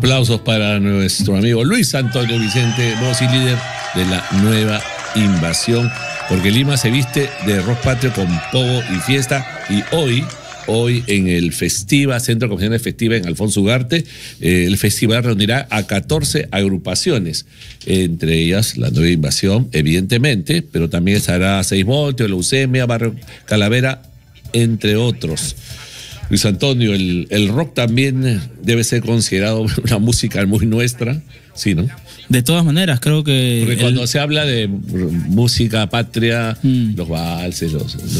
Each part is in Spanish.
Aplausos para nuestro amigo Luis Antonio Vicente, voz y líder de la nueva invasión, porque Lima se viste de rock patrio con pogo y fiesta, y hoy en el Festiva, Centro de Convenciones Festiva en Alfonso Ugarte, el festival reunirá a 14 agrupaciones, entre ellas la nueva invasión, evidentemente, pero también estará 6 Voltios, Leucemia, Barrio Calavera, entre otros. Luis Antonio, el rock también debe ser considerado una música muy nuestra, ¿sí, no? De todas maneras, creo que... Porque cuando se habla de música patria, los valses,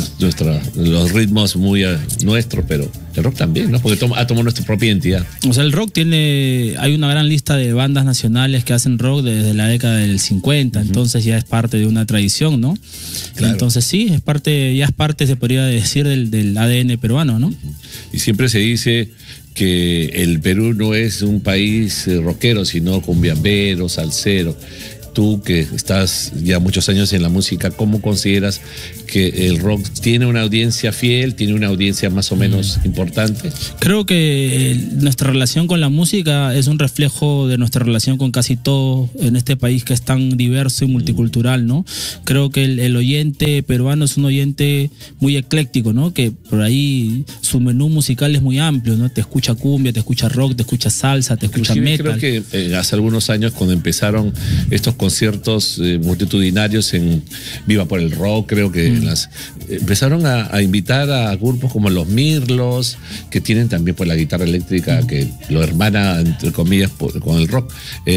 los ritmos muy nuestros, pero el rock también, ¿no? Porque ha tomado nuestra propia identidad. O sea, el rock hay una gran lista de bandas nacionales que hacen rock desde la década del 50, entonces ya es parte de una tradición, ¿no? Claro. Entonces sí, ya es parte, se podría decir, del ADN peruano, ¿no? Y siempre se dice que el Perú no es un país rockero, sino cumbiambero, salsero. Tú que estás ya muchos años en la música, ¿cómo consideras que el rock tiene una audiencia fiel, tiene una audiencia más o menos importante? Creo que nuestra relación con la música es un reflejo de nuestra relación con casi todo en este país que es tan diverso y multicultural, ¿no? Creo que el oyente peruano es un oyente muy ecléctico, ¿no? Que por ahí su menú musical es muy amplio, ¿no? Te escucha cumbia, te escucha rock, te escucha salsa, te escucha metal. Creo que hace algunos años, cuando empezaron estos conciertos multitudinarios en Viva por el Rock, creo que empezaron a invitar a grupos como los Mirlos, que tienen también pues la guitarra eléctrica que lo hermana, entre comillas, con el rock.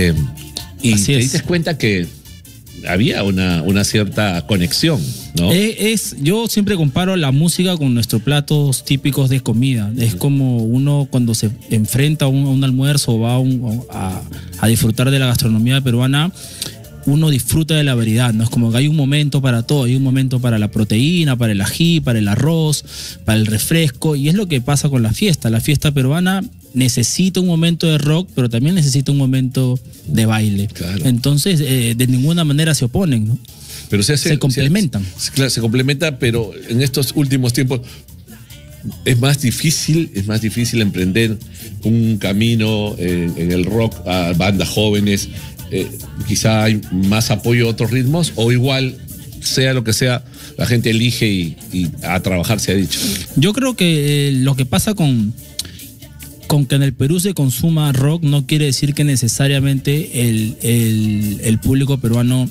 Y te diste cuenta que había una cierta conexión, ¿no? Yo siempre comparo la música con nuestros platos típicos de comida. Es como uno cuando se enfrenta a un almuerzo o va a disfrutar de la gastronomía peruana, uno disfruta de la variedad, ¿no? Es como que hay un momento para todo, hay un momento para la proteína, para el ají, para el arroz, para el refresco, y es lo que pasa con la fiesta. La fiesta peruana necesita un momento de rock, pero también necesita un momento de baile. Claro. Entonces, de ninguna manera se oponen, ¿no? Pero se complementan. Claro, se complementan, pero en estos últimos tiempos es más difícil emprender un camino en el rock a bandas jóvenes. Quizá hay más apoyo a otros ritmos, o igual, sea lo que sea, la gente elige y a trabajar, se ha dicho. Yo creo que lo que pasa con que en el Perú se consuma rock no quiere decir que necesariamente el público peruano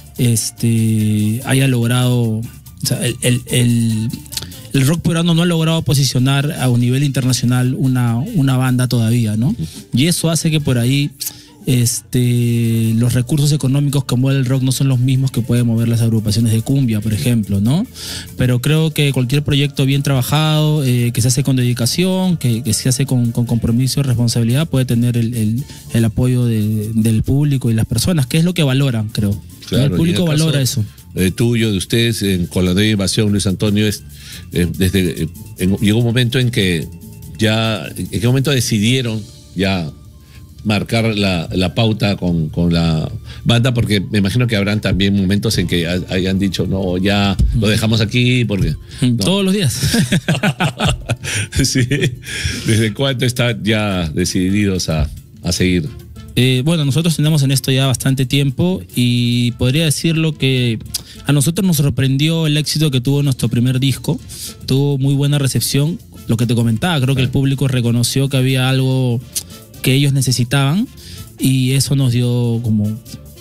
haya logrado, o sea, el rock peruano no ha logrado posicionar a un nivel internacional una banda todavía, ¿no? Y eso hace que por ahí los recursos económicos que mueve el rock no son los mismos que pueden mover las agrupaciones de cumbia, por ejemplo, ¿no? Pero creo que cualquier proyecto bien trabajado, que se hace con dedicación, que se hace con compromiso y responsabilidad, puede tener el apoyo del público y las personas, que es lo que valoran, creo. Claro, el público valora eso. Tuyo, de ustedes, con la nueva invasión, Luis Antonio, llegó un momento en que ¿en qué momento decidieron ya marcar la pauta con la banda? Porque me imagino que habrán también momentos en que hayan dicho, no, ya lo dejamos aquí, porque... No. Todos los días. Sí. ¿Desde cuándo están ya decididos a seguir? Bueno, nosotros tenemos en esto ya bastante tiempo y podría decirlo que a nosotros nos sorprendió el éxito que tuvo nuestro primer disco. Tuvo muy buena recepción. Lo que te comentaba, creo que el público reconoció que había algo que ellos necesitaban, y eso nos dio como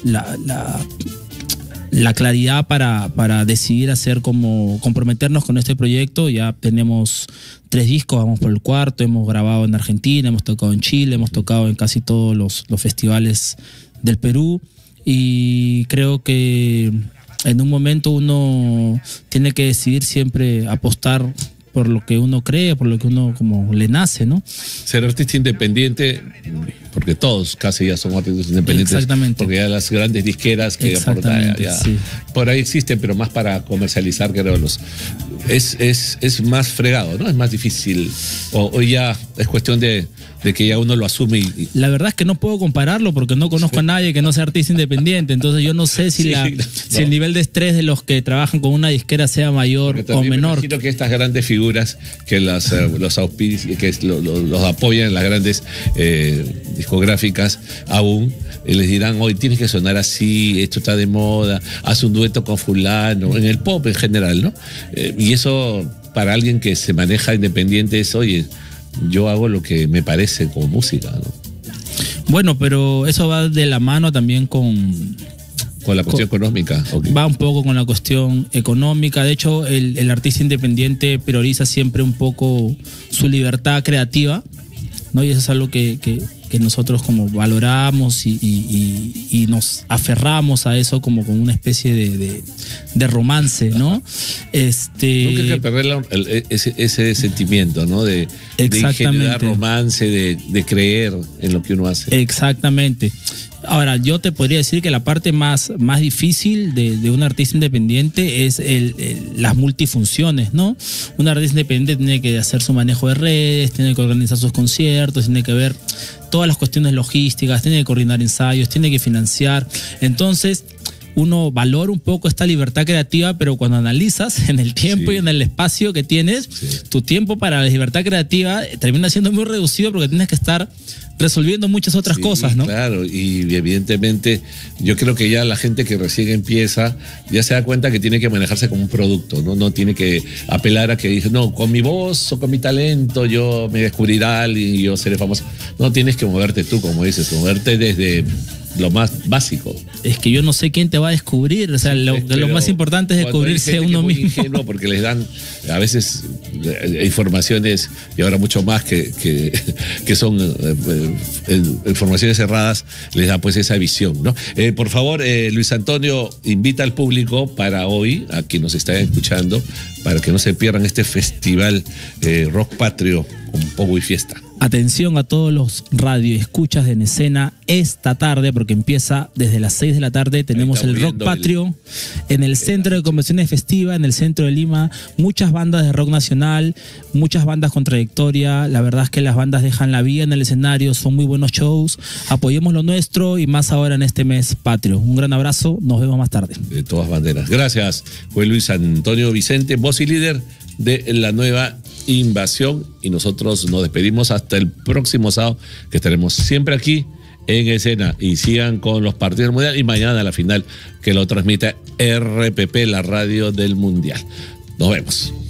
la claridad para decidir comprometernos con este proyecto. Ya tenemos 3 discos, vamos por el 4º, hemos grabado en Argentina, hemos tocado en Chile, hemos tocado en casi todos los festivales del Perú, y creo que en un momento uno tiene que decidir siempre apostar por lo que uno cree, por lo que uno como le nace, ¿no? Ser artista independiente, porque todos casi ya son artistas independientes. Exactamente. Porque ya las grandes disqueras que aportan, por ahí existen, pero más para comercializar, creo, es más fregado, ¿no? Es más difícil. O ya es cuestión de que ya uno lo asume. La verdad es que no puedo compararlo porque no conozco a nadie que no sea artista independiente. Entonces yo no sé si, si el nivel de estrés de los que trabajan con una disquera sea mayor o menor. Me imagino que estas grandes figuras que los auspicios, que los apoyan en las grandes discográficas aún, les dirán, hoy tienes que sonar así, esto está de moda, haz un dueto con fulano, en el pop en general, ¿no? Y eso para alguien que se maneja independiente es, oye, yo hago lo que me parece como música, ¿no? Bueno, pero eso va de la mano también con la cuestión económica. Okay. Va un poco con la cuestión económica. De hecho, el artista independiente prioriza siempre un poco su libertad creativa, ¿no? Y eso es algo que nosotros como valoramos y nos aferramos a eso como con una especie de romance, ¿no? Nunca hay que perder ese sentimiento, ¿no? De ingenuidad, romance, de creer en lo que uno hace. Exactamente. Ahora, yo te podría decir que la parte más difícil de un artista independiente es las multifunciones, ¿no? Un artista independiente tiene que hacer su manejo de redes, tiene que organizar sus conciertos, tiene que ver todas las cuestiones logísticas, tiene que coordinar ensayos, tiene que financiar. Entonces, uno valora un poco esta libertad creativa, pero cuando analizas en el tiempo y en el espacio que tienes, tu tiempo para la libertad creativa termina siendo muy reducido porque tienes que estar resolviendo muchas otras cosas, ¿no? Claro, y evidentemente yo creo que ya la gente que recién empieza ya se da cuenta que tiene que manejarse como un producto, ¿no? No tiene que apelar a que dice, no, con mi voz o con mi talento yo me descubrirá y yo seré famoso. No, tienes que moverte tú, como dices, moverte desde lo más básico. Es que yo no sé quién te va a descubrir, o sea, lo más importante es descubrirse uno mismo. Ingenuo porque les dan a veces informaciones y ahora mucho más que son informaciones cerradas, les da pues esa visión, ¿no? Por favor, Luis Antonio, invita al público para hoy, a quien nos está escuchando, para que no se pierdan este festival Rock Patrio con Pogo y Fiesta. Atención a todos los radioescuchas de En Escena esta tarde, porque empieza desde las 6 de la tarde. Tenemos el Rock Patrio en el Centro de Convenciones Festiva, en el centro de Lima. Muchas bandas de rock nacional, muchas bandas con trayectoria. La verdad es que las bandas dejan la vida en el escenario, son muy buenos shows. Apoyemos lo nuestro y más ahora en este mes patrio. Un gran abrazo, nos vemos más tarde. De todas maneras. Gracias. Fue Luis Antonio Vicente, voz y líder de La Nueva Invasión, y nosotros nos despedimos hasta el próximo sábado, que estaremos siempre aquí en Escena, y sigan con los partidos mundial y mañana la final que lo transmite RPP, la radio del mundial. Nos vemos.